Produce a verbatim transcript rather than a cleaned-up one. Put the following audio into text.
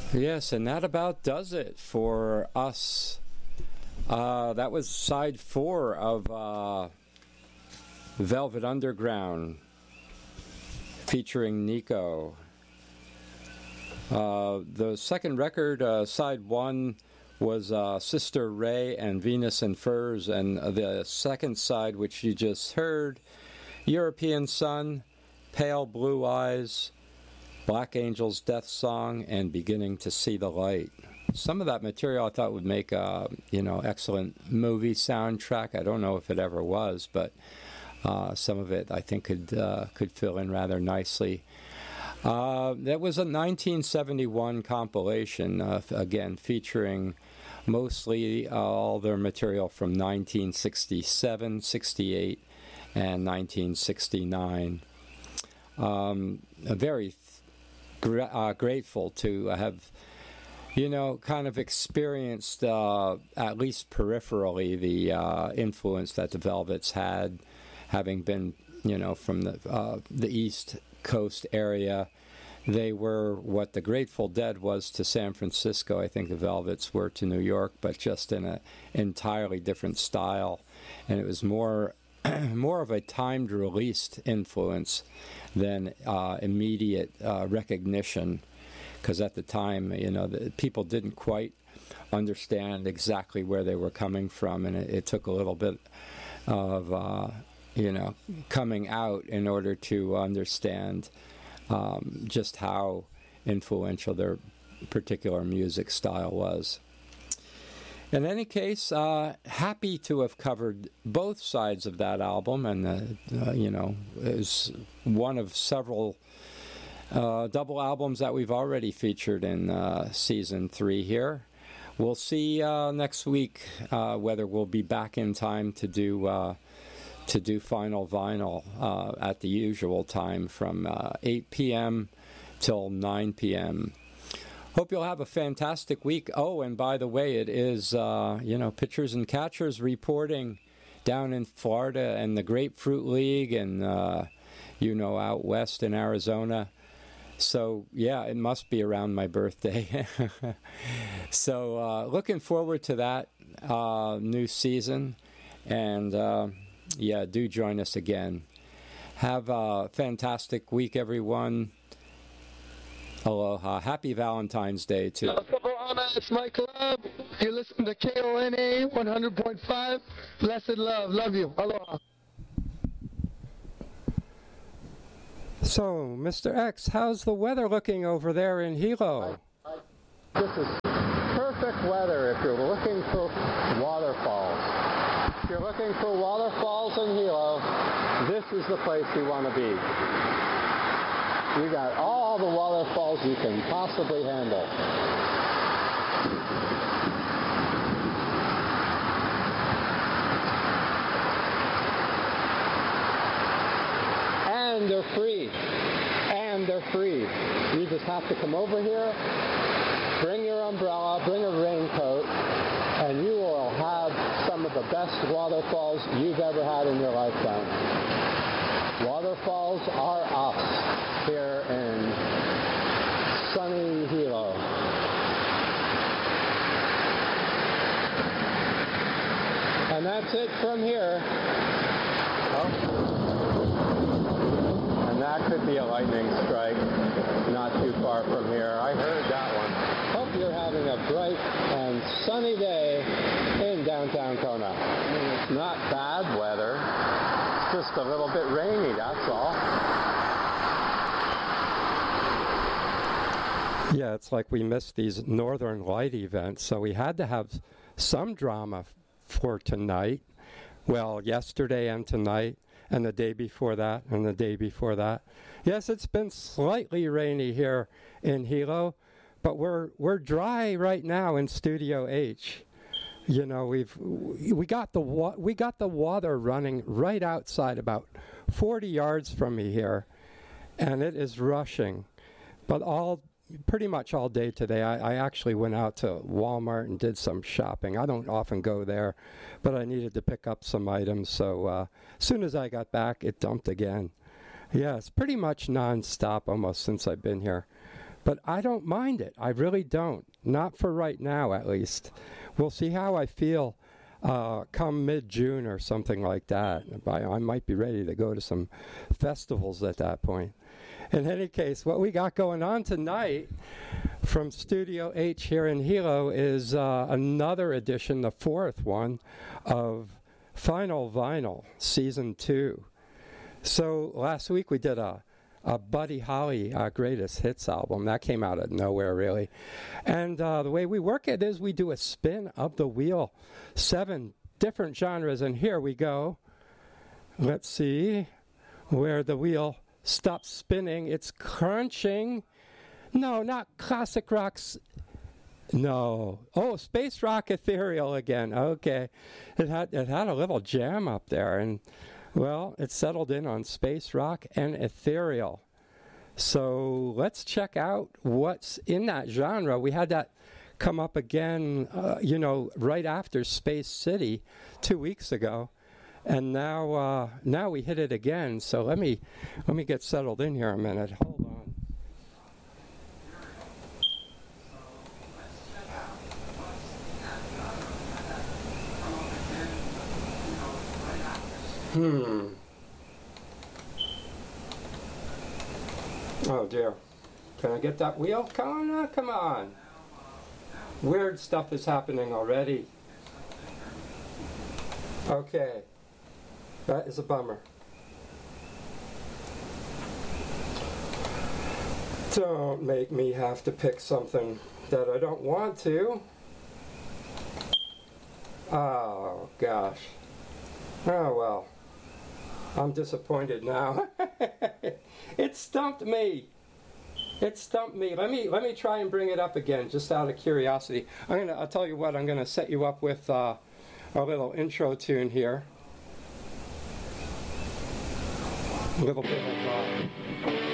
Yes, and that about does it for us. Uh, that was side four of uh, Velvet Underground, featuring Nico. Uh, the second record, uh, side one, was uh, Sister Ray and Venus and Furs, and the second side, which you just heard, European Sun, Pale Blue Eyes, Black Angel's Death Song, and Beginning to See the Light. Some of that material I thought would make a, you know, excellent movie soundtrack. I don't know if it ever was, but uh, some of it I think could uh, could fill in rather nicely. Uh, that was a nineteen seventy-one compilation, uh, again featuring mostly uh, all their material from nineteen sixty-seven, sixty-eight, and nineteen sixty-nine. Um, very gra- uh, grateful to have, you know, kind of experienced, uh, at least peripherally, the uh, influence that the Velvets had, having been, you know, from the uh, the East Coast area. They were what the Grateful Dead was to San Francisco. I think the Velvets were to New York, but just in an entirely different style. And it was more more of a timed released influence than uh, immediate uh, recognition, because at the time, you know, the people didn't quite understand exactly where they were coming from, and it, it took a little bit of uh, you know, coming out in order to understand um, just how influential their particular music style was. In any case, uh, happy to have covered both sides of that album, and uh, uh, you know, is one of several uh, double albums that we've already featured in uh, season three here. We'll see uh, next week uh, whether we'll be back in time to do uh, to do Final Vinyl uh, at the usual time from uh, eight p.m. till nine p.m. Hope you'll have a fantastic week. Oh, and by the way, it is, uh, you know, Pitchers and Catchers reporting down in Florida and the Grapefruit League and, uh, you know, out west in Arizona. So, yeah, it must be around my birthday. So, uh, looking forward to that uh, new season. And, uh, yeah, do join us again. Have a fantastic week, everyone. Aloha. Happy Valentine's Day, too. It's Mike Club. You listen to K O N A one hundred point five. Blessed love. Love you. Aloha. So, Mister X, how's the weather looking over there in Hilo? I, I, this is perfect weather if you're looking for waterfalls. If you're looking for waterfalls in Hilo, this is the place you want to be. You got all the waterfalls you can possibly handle. And they're free. And they're free. You just have to come over here, bring your umbrella, bring a raincoat, and you will have some of the best waterfalls you've ever had in your lifetime. Waterfalls are us here in sunny Hilo. And that's it from here. Oh. And that could be a lightning strike not too far from here. I heard that one. Hope you're having a bright and sunny day in downtown Kona. I mean, it's not bad weather. It's just a little bit rainy, that's all. Yeah, it's like we missed these Northern Light events, so we had to have some drama f- for tonight. Well, yesterday and tonight, and the day before that, and the day before that. Yes, it's been slightly rainy here in Hilo, but we're we're dry right now in Studio H. You know, we've we got the wa- we got the water running right outside, about forty yards from me here, and it is rushing. But all pretty much all day today, I, I actually went out to Walmart and did some shopping. I don't often go there, but I needed to pick up some items. So uh, as soon as I got back, it dumped again. Yeah, it's pretty much nonstop almost since I've been here. But I don't mind it. I really don't. Not for right now, at least. We'll see how I feel uh, come mid-June or something like that. I, I might be ready to go to some festivals at that point. In any case, what we got going on tonight from Studio H here in Hilo is uh, another edition, the fourth one, of Final Vinyl, Season two. So last week we did a, a Buddy Holly uh, Greatest Hits album. That came out of nowhere, really. And uh, the way we work it is we do a spin of the wheel, seven different genres. And here we go. Let's see where the wheel stops spinning. It's crunching. No, not classic rocks. No. Oh, space rock ethereal again. Okay. It had it had a little jam up there, and well, it settled in on space rock and ethereal. So let's check out what's in that genre. We had that come up again, uh, you know, right after Space City two weeks ago. And now, uh, now we hit it again. So let me, let me get settled in here a minute. Hold on. Hmm. Oh dear. Can I get that wheel? Come on, come on. Weird stuff is happening already. Okay. That is a bummer. Don't make me have to pick something that I don't want to. Oh, gosh. Oh, well. I'm disappointed now. It stumped me. It stumped me. Let me let me try and bring it up again, just out of curiosity. I'm gonna. I'll tell you what. I'm gonna set you up with uh, a little intro tune here. A little bit of uh,